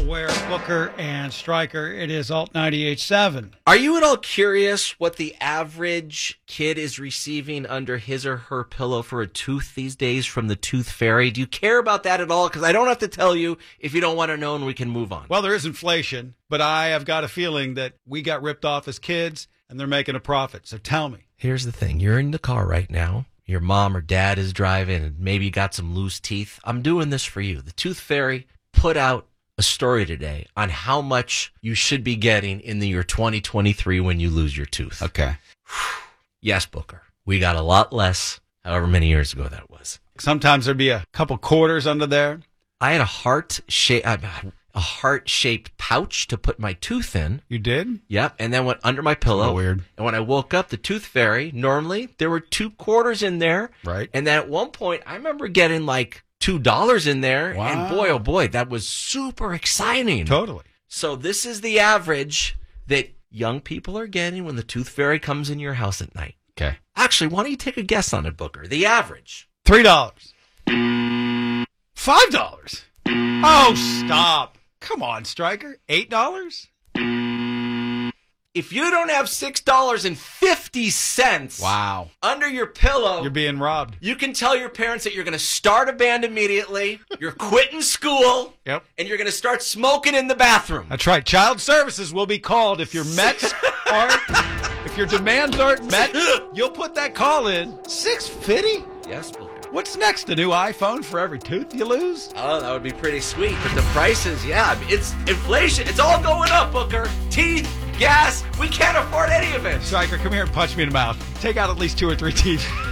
Where Booker and Stryker, it is Alt 98.7. Are you at all curious what the average kid is receiving under his or her pillow for a tooth these days from the Tooth Fairy? Do you care about that at all? Because I don't have to tell you if you don't want to know, and we can move on. Well, there is inflation, but I have got a feeling that we got ripped off as kids, and they're making a profit. So tell me. Here's the thing. You're in the car right now. Your mom or dad is driving, and maybe you got some loose teeth. I'm doing this for you. The Tooth Fairy put out a story today on how much you should be getting in the year 2023 when you lose your tooth. Okay. Yes, Booker. We got a lot less, however many years ago that was. Sometimes there'd be a couple quarters under there. I had a heart-shaped pouch to put my tooth in. You did? Yep, and then went under my pillow. Oh, weird. And when I woke up, the Tooth Fairy, normally there were 2 quarters in there. Right. And then at one point, I remember getting like $2 in there. Wow. And boy, oh boy, that was super exciting. Totally. So this is the average that young people are getting when the Tooth Fairy comes in your house at night. Okay. Actually, why don't you take a guess on it, Booker? The average. $3. $5. Oh, stop. Come on, Stryker. $8? If you don't have $6.50 Wow. under your pillow, You're being robbed. you can tell your parents that you're going to start a band immediately, you're quitting school, Yep. and you're going to start smoking in the bathroom. That's right. Child services will be called if your Mets aren't, if your demands aren't met. You'll put that call in. $6.50? Yes, Booker. What's next? A new iPhone for every tooth you lose? Oh, that would be pretty sweet. But the prices, yeah, it's inflation. It's all going up, Booker. Teeth, gas, we can't afford any of it. Stryker, come here and punch me in the mouth. Take out at least 2 or 3 teeth.